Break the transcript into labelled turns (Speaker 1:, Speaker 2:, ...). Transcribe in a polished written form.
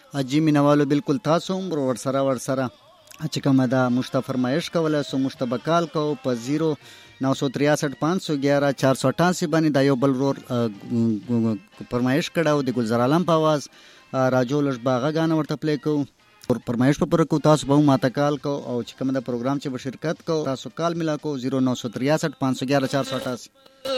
Speaker 1: اجي مینوالو بالکل تاسو هم ورسره چې کومه دا مشته فرمایش کوله سو مشته بکال کو په 0963 511 488 باندې دا یو بل رور فرمایش کړه د ګلزار عالم په आवाज راجو لږ باغه غانه ورته پلی کو فرمایش په پر کو تاسو به ماته کال کو او چې کومه دا پروګرام چې به شرکت کو تاسو کال ملا کو 0963 511 488